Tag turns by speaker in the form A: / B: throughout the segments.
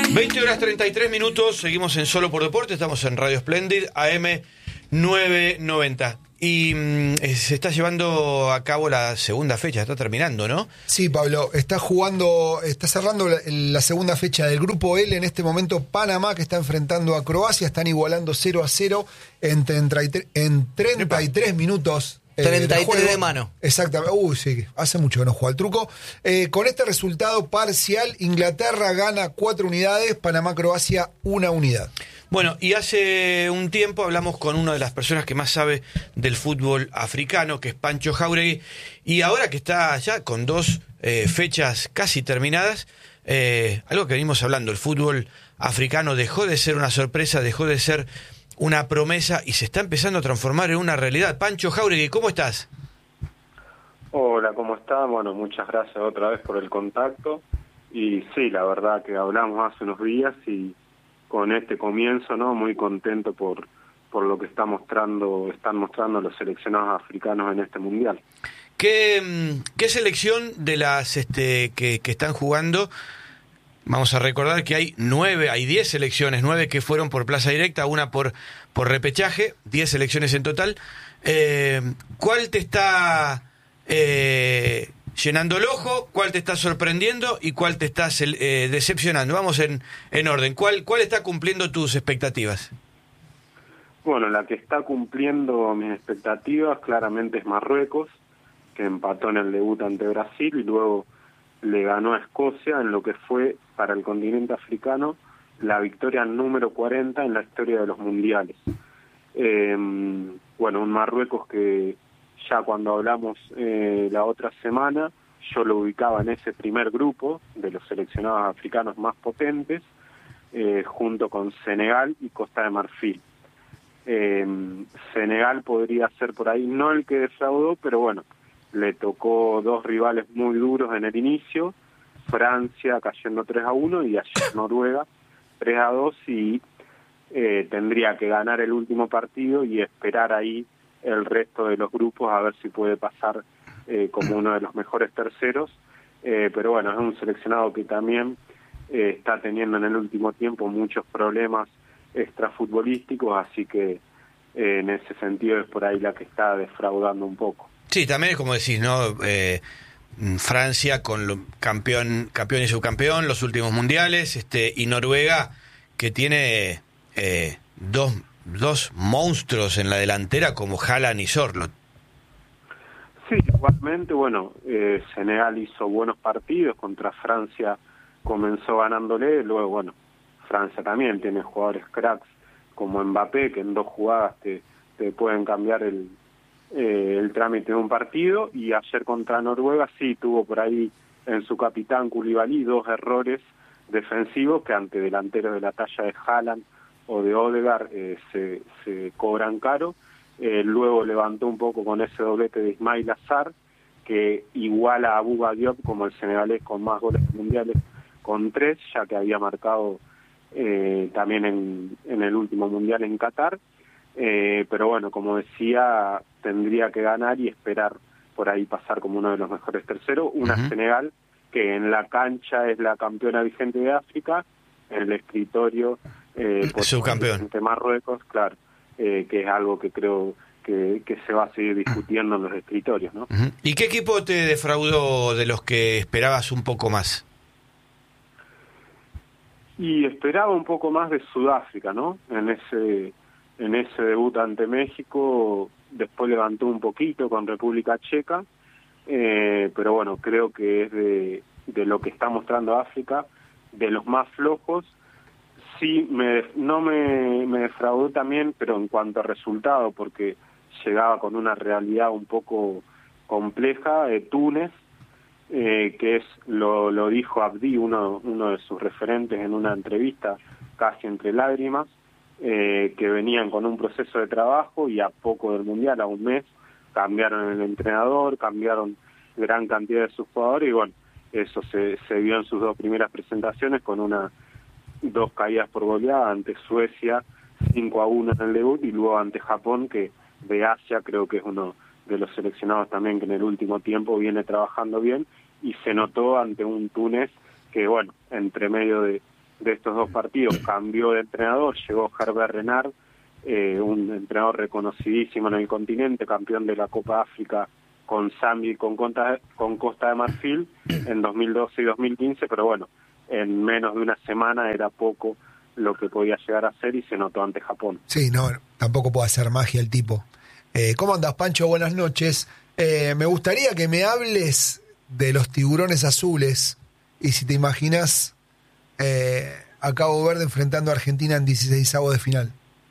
A: 20:33, seguimos en Solo por Deporte, estamos en Radio Splendid, AM 990. Y se está llevando a cabo la segunda fecha, está terminando, ¿no?
B: Sí, Pablo, está cerrando la segunda fecha del Grupo L. En este momento Panamá, que está enfrentando a Croacia, están igualando 0-0 en 33 minutos.
C: 33 de mano.
B: Exactamente. Sí, hace mucho que no juega al truco. Con este resultado parcial, Inglaterra gana 4 unidades, Panamá-Croacia 1 unidad.
A: Bueno, y hace un tiempo hablamos con una de las personas que más sabe del fútbol africano, que es Pancho Jáuregui, y ahora que está ya con 2 fechas casi terminadas, algo que venimos hablando, el fútbol africano dejó de ser una sorpresa, dejó de ser una promesa y se está empezando a transformar en una realidad. Pancho Jáuregui, ¿cómo estás?
D: Hola, ¿cómo estás? Bueno, muchas gracias otra vez por el contacto. Y sí, la verdad que hablamos hace unos días y con este comienzo, ¿no? Muy contento por lo que están mostrando los seleccionados africanos en este mundial.
A: ¿Qué selección de las que están jugando? Vamos a recordar que hay 10 selecciones, 9 que fueron por plaza directa, una por repechaje, 10 selecciones en total. ¿Cuál te está llenando el ojo? ¿Cuál te está sorprendiendo? ¿Y cuál te está decepcionando? Vamos en orden. ¿Cuál está cumpliendo tus expectativas?
D: Bueno, la que está cumpliendo mis expectativas claramente es Marruecos, que empató en el debut ante Brasil y luego le ganó a Escocia en lo que fue para el continente africano la victoria número 40 en la historia de los mundiales. Bueno, un Marruecos que ya cuando hablamos la otra semana, yo lo ubicaba en ese primer grupo de los seleccionados africanos más potentes, junto con Senegal y Costa de Marfil. Senegal podría ser por ahí no el que defraudó, pero bueno, le tocó 2 rivales muy duros en el inicio, Francia cayendo 3-1 y ayer Noruega 3-2 y tendría que ganar el último partido y esperar ahí el resto de los grupos a ver si puede pasar como uno de los mejores terceros, pero bueno, es un seleccionado que también está teniendo en el último tiempo muchos problemas extrafutbolísticos, así que en ese sentido es por ahí la que está defraudando un poco.
A: Sí, también es como decís, ¿no? Francia con campeón y subcampeón, los últimos mundiales, y Noruega que tiene dos monstruos en la delantera como Haaland y Sorloth.
D: Sí, igualmente, bueno, Senegal hizo buenos partidos, contra Francia comenzó ganándole, luego, bueno, Francia también tiene jugadores cracks como Mbappé, que en 2 jugadas te pueden cambiar el trámite de un partido, y ayer contra Noruega sí tuvo por ahí en su capitán Koulibaly 2 errores defensivos que ante delanteros de la talla de Haaland o de Odegaard se cobran caro. Luego levantó un poco con ese doblete de Ismail Assar, que iguala a Bouba Diop como el senegalés con más goles mundiales, con 3, ya que había marcado también en el último mundial en Qatar. Pero bueno, como decía, tendría que ganar y esperar por ahí pasar como uno de los mejores terceros. Una Senegal que en la cancha es la campeona vigente de África, en el escritorio
A: subcampeón
D: de Marruecos, claro, que es algo que creo que se va a seguir discutiendo en los escritorios, ¿no?
A: ¿Y qué equipo te defraudó de los que esperabas un poco más?
D: Y esperaba un poco más de Sudáfrica, ¿no? En ese debut ante México, después levantó un poquito con República Checa, pero bueno, creo que es de lo que está mostrando África, de los más flojos. Sí, no me defraudó también, pero en cuanto a resultado, porque llegaba con una realidad un poco compleja, Túnez, que lo dijo Abdi, uno de sus referentes en una entrevista casi entre lágrimas, que venían con un proceso de trabajo y a poco del Mundial, a un mes, cambiaron el entrenador, cambiaron gran cantidad de sus jugadores y bueno, eso se vio en sus 2 primeras presentaciones con 2 caídas por goleada ante Suecia, 5-1 en el debut y luego ante Japón, que de Asia creo que es uno de los seleccionados también que en el último tiempo viene trabajando bien y se notó ante un Túnez que bueno, entre medio de de estos dos partidos cambió de entrenador, llegó Herbert Renard, un entrenador reconocidísimo en el continente, campeón de la Copa África con Zambia y con Costa de Marfil en 2012 y 2015, pero bueno, en menos de una semana era poco lo que podía llegar a hacer y se notó ante Japón.
B: Sí, no, tampoco puede hacer magia el tipo. ¿Cómo andas, Pancho? Buenas noches. Me gustaría que me hables de los tiburones azules y si te imaginas a Cabo Verde enfrentando a Argentina en 16avos de final.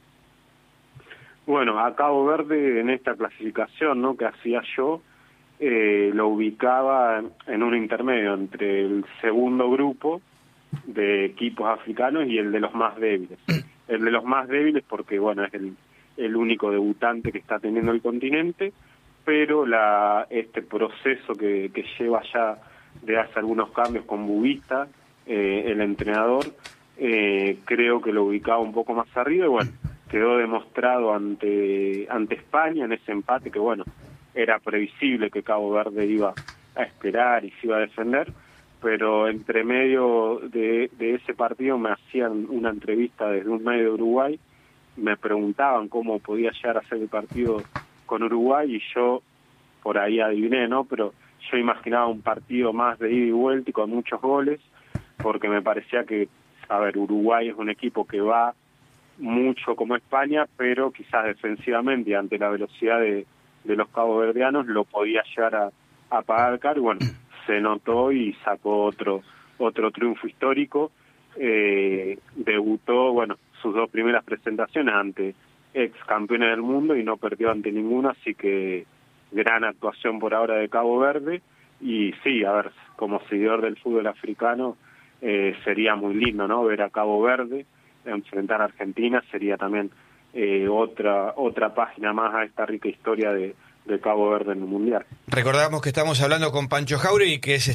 D: Bueno, a Cabo Verde en esta clasificación, ¿no?, que hacía yo, lo ubicaba en un intermedio entre el segundo grupo de equipos africanos y el de los más débiles. El de los más débiles porque, bueno, es el único debutante que está teniendo el continente, pero este proceso que lleva ya de hace algunos cambios con Bubista, el entrenador, creo que lo ubicaba un poco más arriba y bueno, quedó demostrado ante España en ese empate que bueno, era previsible que Cabo Verde iba a esperar y se iba a defender, pero entre medio de ese partido me hacían una entrevista desde un medio de Uruguay, me preguntaban cómo podía llegar a ser el partido con Uruguay y yo por ahí adiviné, ¿no? Pero yo imaginaba un partido más de ida y vuelta y con muchos goles, porque me parecía que, a ver, Uruguay es un equipo que va mucho como España, pero quizás defensivamente y ante la velocidad de los caboverdianos lo podía llegar a pagar caro y bueno, se notó y sacó otro triunfo histórico. Debutó, bueno, sus dos primeras presentaciones ante ex campeones del mundo y no perdió ante ninguno, así que gran actuación por ahora de Cabo Verde y sí, a ver, como seguidor del fútbol africano sería muy lindo, ¿no?, ver a Cabo Verde enfrentar a Argentina, sería también otra página más a esta rica historia de Cabo Verde en el Mundial.
A: Recordamos que estamos hablando con Pancho Jauregui, que es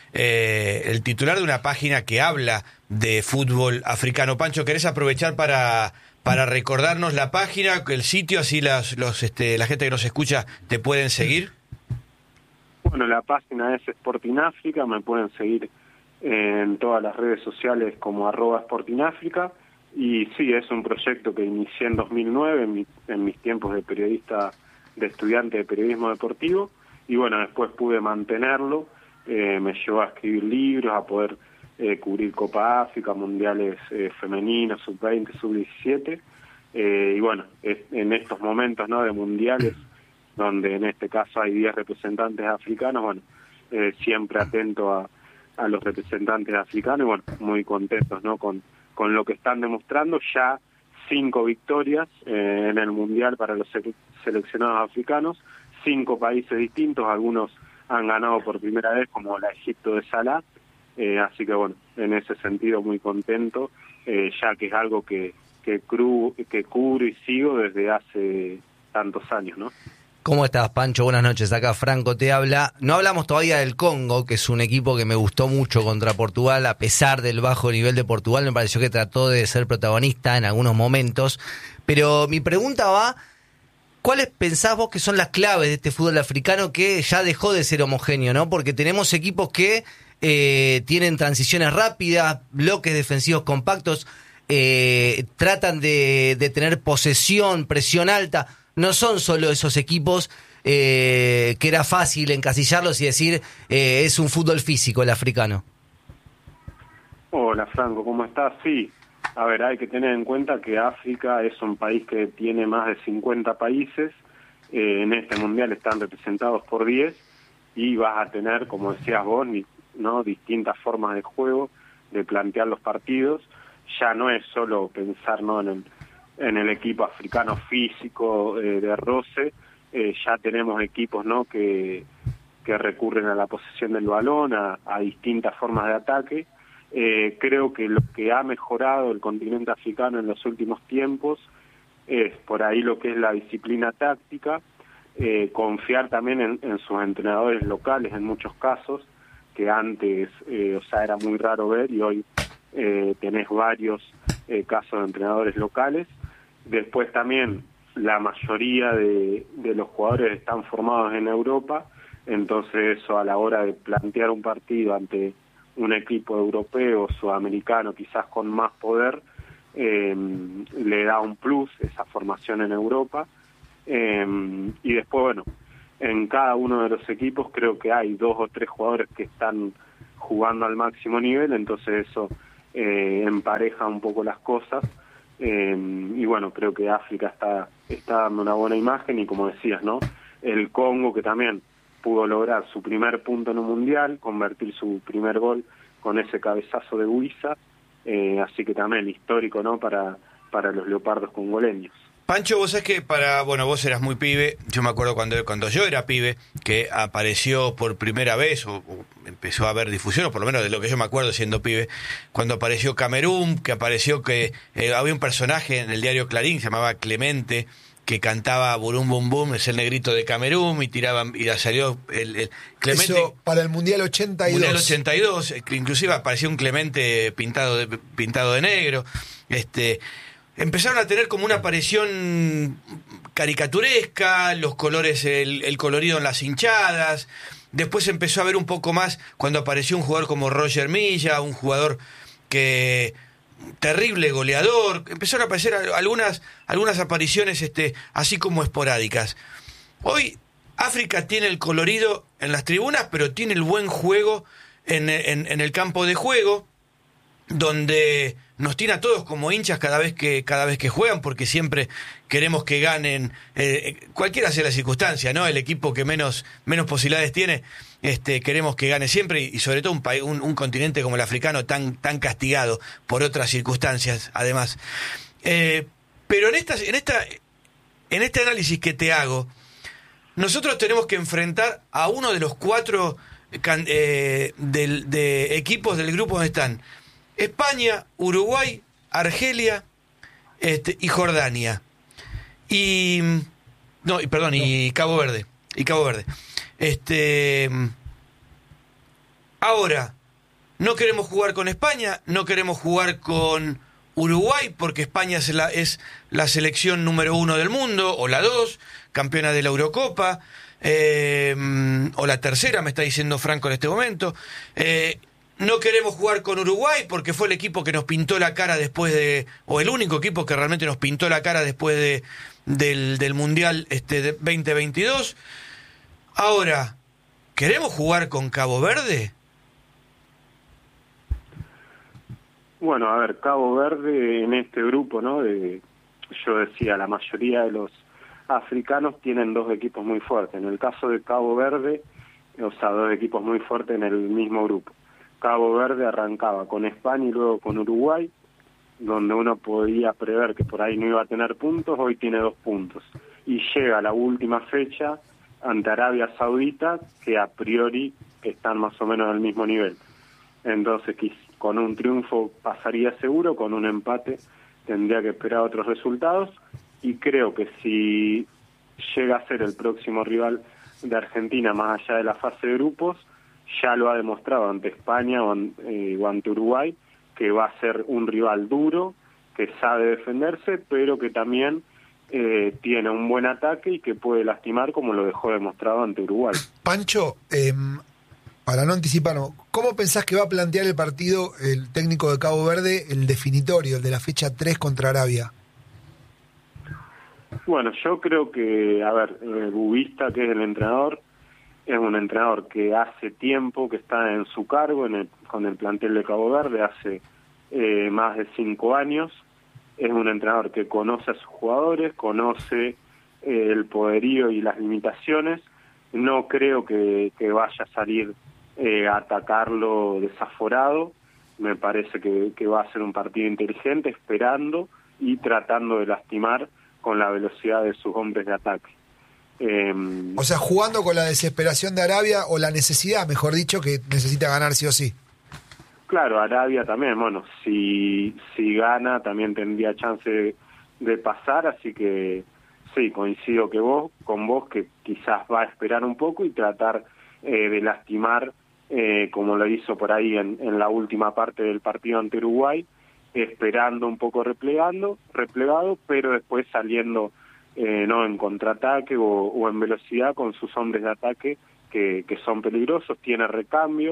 A: el titular de una página que habla de fútbol africano. Pancho, ¿querés aprovechar para recordarnos la página, el sitio, así la gente que nos escucha te pueden seguir?
D: Bueno, la página es Sporting África, me pueden seguir en todas las redes sociales como @SportingAfrica. Y sí, es un proyecto que inicié en 2009, en mis tiempos de periodista, de estudiante de periodismo deportivo, y bueno, después pude mantenerlo, me llevó a escribir libros, a poder cubrir Copa África, mundiales femeninos, sub-20, sub-17, y bueno, en estos momentos, ¿no?, de mundiales, donde en este caso hay 10 representantes africanos, bueno, siempre atento a los representantes africanos, y bueno, muy contentos, ¿no?, con lo que están demostrando, ya 5 victorias en el Mundial para los seleccionados africanos, 5 países distintos, algunos han ganado por primera vez, como la Egipto de Salah, así que bueno, en ese sentido muy contento, ya que es algo que cubro y sigo desde hace tantos años, ¿no?
C: ¿Cómo estás, Pancho? Buenas noches, acá Franco te habla. No hablamos todavía del Congo, que es un equipo que me gustó mucho contra Portugal, a pesar del bajo nivel de Portugal, me pareció que trató de ser protagonista en algunos momentos, pero mi pregunta va, ¿cuáles pensás vos que son las claves de este fútbol africano que ya dejó de ser homogéneo, ¿no? Porque tenemos equipos que tienen transiciones rápidas, bloques defensivos compactos, tratan de tener posesión, presión alta. No son solo esos equipos que era fácil encasillarlos y decir es un fútbol físico el africano.
D: Hola Franco, ¿cómo estás? Sí, a ver, hay que tener en cuenta que África es un país que tiene más de 50 países, en este mundial están representados por 10 y vas a tener, como decías vos, ¿no?, distintas formas de juego, de plantear los partidos. Ya no es solo pensar, ¿no?, en el equipo africano físico de roce, ya tenemos equipos, ¿no?, que recurren a la posesión del balón, a distintas formas de ataque. Creo que lo que ha mejorado el continente africano en los últimos tiempos es por ahí lo que es la disciplina táctica, confiar también en sus entrenadores locales en muchos casos, que antes era muy raro ver y hoy tenés varios casos de entrenadores locales. Después también la mayoría de los jugadores están formados en Europa, entonces eso a la hora de plantear un partido ante un equipo europeo, sudamericano, quizás con más poder, le da un plus esa formación en Europa. Y después, bueno, en cada uno de los equipos creo que hay 2 o 3 jugadores que están jugando al máximo nivel, entonces eso empareja un poco las cosas. Y bueno, creo que África está dando una buena imagen, y como decías, ¿no? El Congo, que también pudo lograr su primer punto en un mundial, convertir su primer gol con ese cabezazo de Buiza, así que también histórico, ¿no? Para los leopardos congoleños.
A: Pancho, vos sabés que vos eras muy pibe, yo me acuerdo cuando yo era pibe, que apareció por primera vez, o empezó a haber difusión, o por lo menos de lo que yo me acuerdo siendo pibe, cuando apareció Camerún, que apareció que había un personaje en el diario Clarín, se llamaba Clemente, que cantaba Burum Bum Bum, es el negrito de Camerún, y tiraban, y salió el Clemente.
B: Eso para el Mundial 82.
A: Mundial 82, inclusive apareció un Clemente pintado de negro. Empezaron a tener como una aparición caricaturesca, los colores, el colorido en las hinchadas. Después empezó a ver un poco más cuando apareció un jugador como Roger Milla, un jugador que terrible goleador. Empezaron a aparecer algunas apariciones así como esporádicas. Hoy África tiene el colorido en las tribunas, pero tiene el buen juego en el campo de juego, donde nos tiene a todos como hinchas cada vez que juegan, porque siempre queremos que ganen, cualquiera sea la circunstancia, ¿no? El equipo que menos posibilidades tiene, queremos que gane siempre, y sobre todo un continente como el africano tan castigado por otras circunstancias, además. Pero en este análisis que te hago, nosotros tenemos que enfrentar a uno de los 4 de equipos del grupo donde están España, Uruguay, Argelia y Jordania. Y Cabo Verde. Ahora, no queremos jugar con España, no queremos jugar con Uruguay, porque España es la selección número 1 del mundo, o la 2, campeona de la Eurocopa, o la tercera, me está diciendo Franco en este momento. No queremos jugar con Uruguay porque fue el equipo que nos pintó la cara o el único equipo que realmente nos pintó la cara después del Mundial de 2022. Ahora, ¿queremos jugar con Cabo Verde?
D: Bueno, a ver, Cabo Verde en este grupo, ¿no? Yo decía, la mayoría de los africanos tienen 2 equipos muy fuertes. En el caso de Cabo Verde, 2 equipos muy fuertes en el mismo grupo. Cabo Verde arrancaba con España y luego con Uruguay, donde uno podía prever que por ahí no iba a tener puntos, hoy tiene 2 puntos. Y llega a la última fecha ante Arabia Saudita, que a priori están más o menos al mismo nivel. Entonces, con un triunfo pasaría seguro, con un empate tendría que esperar otros resultados, y creo que si llega a ser el próximo rival de Argentina más allá de la fase de grupos, ya lo ha demostrado ante España o ante Uruguay, que va a ser un rival duro, que sabe defenderse, pero que también tiene un buen ataque y que puede lastimar, como lo dejó demostrado ante Uruguay.
B: Pancho, para no anticiparnos, ¿cómo pensás que va a plantear el partido el técnico de Cabo Verde, el definitorio, el de la fecha 3 contra Arabia?
D: Bueno, yo creo que, Bubista, que es el entrenador, es un entrenador que hace tiempo que está en su cargo con el plantel de Cabo Verde, hace más de 5 años. Es un entrenador que conoce a sus jugadores, conoce el poderío y las limitaciones. No creo que vaya a salir a atacarlo desaforado. Me parece que va a ser un partido inteligente, esperando y tratando de lastimar con la velocidad de sus hombres de ataque.
B: O sea, jugando con la desesperación de Arabia, o la necesidad, mejor dicho, que necesita ganar sí o sí.
D: Claro, Arabia también, bueno, si gana también tendría chance de pasar, así que sí, coincido con vos que quizás va a esperar un poco y tratar de lastimar, como lo hizo por ahí en la última parte del partido ante Uruguay, esperando un poco replegado, pero después saliendo no en contraataque o en velocidad con sus hombres de ataque que son peligrosos. Tiene recambio,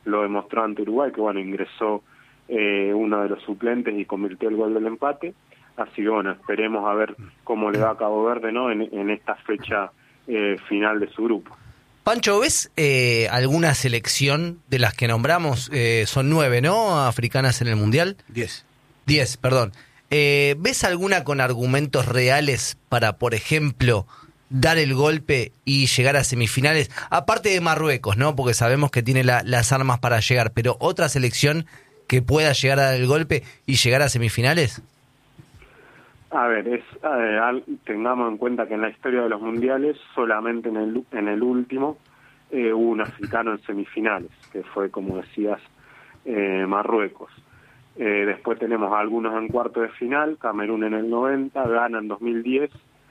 D: lo demostró ante Uruguay, que bueno, ingresó uno de los suplentes y convirtió el gol del empate. Así que bueno, esperemos a ver cómo le va a Cabo Verde, ¿no? en esta fecha final de su grupo.
C: Pancho, ¿ves alguna selección de las que nombramos? Son 9, ¿no? Africanas en el Mundial. 10, perdón. ¿Ves alguna con argumentos reales para, por ejemplo, dar el golpe y llegar a semifinales? Aparte de Marruecos, ¿no? Porque sabemos que tiene las armas para llegar, pero otra selección que pueda llegar a dar el golpe y llegar a semifinales.
D: A ver, tengamos en cuenta que en la historia de los mundiales, solamente en el último, hubo un africano en semifinales, que fue, como decías, Marruecos. Después tenemos algunos en cuarto de final, Camerún en el 90, Ghana en 2010,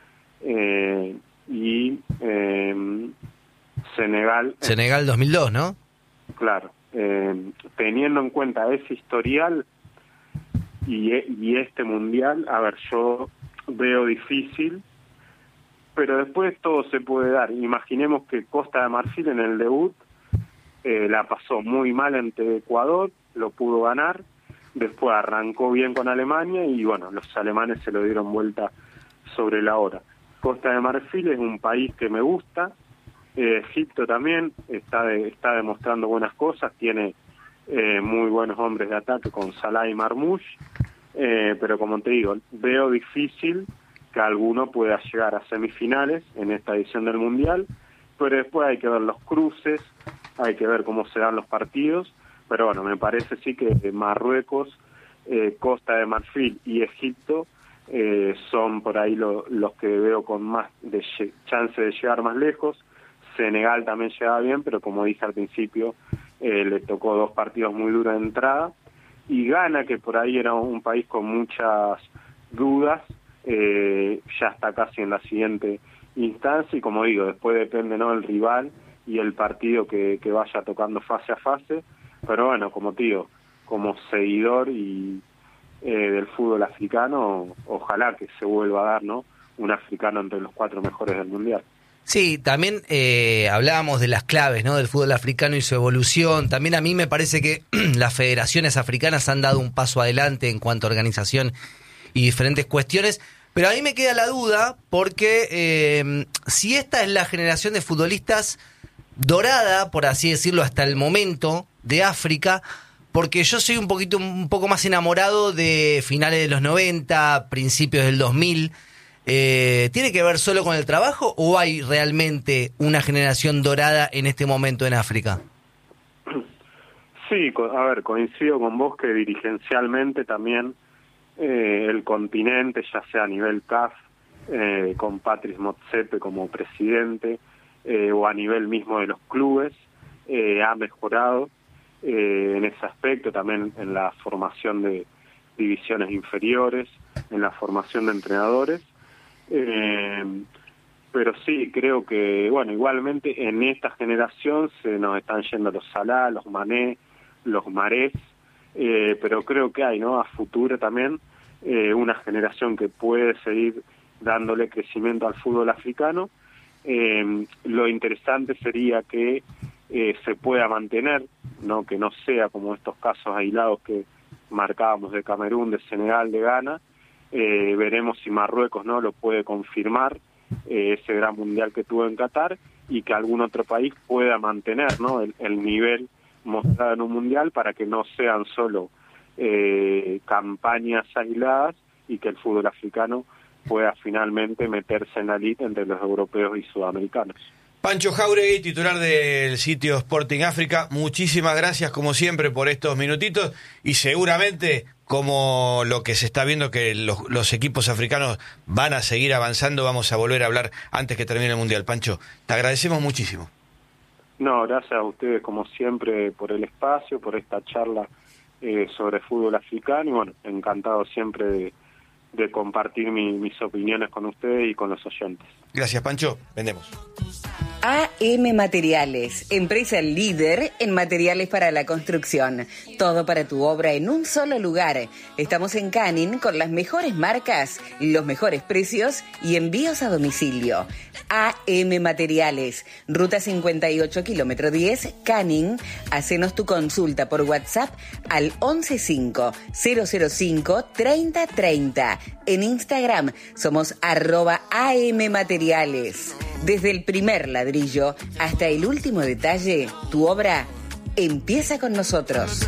D: y Senegal...
C: Senegal 2002, ¿no?
D: Claro. Teniendo en cuenta ese historial y este mundial, a ver, yo veo difícil, pero después todo se puede dar. Imaginemos que Costa de Marfil en el debut la pasó muy mal ante Ecuador, lo pudo ganar, después arrancó bien con Alemania y bueno, los alemanes se lo dieron vuelta sobre la hora. Costa de Marfil es un país que me gusta, Egipto también está demostrando buenas cosas, tiene muy buenos hombres de ataque con Salah y Marmoush, pero como te digo, veo difícil que alguno pueda llegar a semifinales en esta edición del Mundial, pero después hay que ver los cruces, hay que ver cómo se dan los partidos, pero bueno, me parece sí que Marruecos, Costa de Marfil y Egipto son por ahí los que veo con más chance de llegar más lejos. Senegal también llegaba bien, pero como dije al principio, le tocó 2 partidos muy duros de entrada, y Ghana, que por ahí era un país con muchas dudas, ya está casi en la siguiente instancia, y como digo, después depende, ¿no?, el rival y el partido que vaya tocando fase a fase, pero bueno, como te digo, como seguidor y del fútbol africano, ojalá que se vuelva a dar, ¿no?, un africano entre los 4 mejores del Mundial.
C: Sí, también hablábamos de las claves, ¿no?, del fútbol africano y su evolución. También a mí me parece que las federaciones africanas han dado un paso adelante en cuanto a organización y diferentes cuestiones, pero a mí me queda la duda porque si esta es la generación de futbolistas dorada, por así decirlo, hasta el momento de África, porque yo soy un poco más enamorado de finales de los 90, principios del 2000. ¿Tiene que ver solo con el trabajo o hay realmente una generación dorada en este momento en África?
D: Sí, a ver, coincido con vos que dirigencialmente también el continente, ya sea a nivel CAF, con Patrice Motsepe como presidente, o a nivel mismo de los clubes, ha mejorado en ese aspecto, también en la formación de divisiones inferiores, en la formación de entrenadores. Pero sí, creo que, bueno, igualmente en esta generación se nos están yendo los Salah, los Mané, los Marés, pero creo que hay, ¿no?, a futuro también una generación que puede seguir dándole crecimiento al fútbol africano. Lo interesante sería que se pueda mantener, ¿no?, que no sea como estos casos aislados que marcábamos de Camerún, de Senegal, de Ghana. Veremos si Marruecos, ¿no?, lo puede confirmar, ese gran mundial que tuvo en Qatar, y que algún otro país pueda mantener, ¿no?, el nivel mostrado en un mundial, para que no sean solo campañas aisladas y que el fútbol africano pueda finalmente meterse en la elite entre los europeos y sudamericanos.
A: Pancho Jáuregui, titular del sitio Sporting África, muchísimas gracias como siempre por estos minutitos, y seguramente, como lo que se está viendo que los equipos africanos van a seguir avanzando, vamos a volver a hablar antes que termine el Mundial. Pancho, te agradecemos muchísimo.
D: No, gracias a ustedes como siempre por el espacio, por esta charla sobre fútbol africano, y bueno, encantado siempre de compartir mis opiniones con ustedes y con los oyentes.
A: Gracias, Pancho. Vendemos.
E: AM Materiales, empresa líder en materiales para la construcción. Todo para tu obra en un solo lugar. Estamos en Canning con las mejores marcas, los mejores precios y envíos a domicilio. AM Materiales, Ruta 58, kilómetro 10, Canning. Hacenos tu consulta por WhatsApp al 115-005-3030. En Instagram somos @AM Materiales. Desde el primer ladrillo hasta el último detalle, tu obra empieza con nosotros.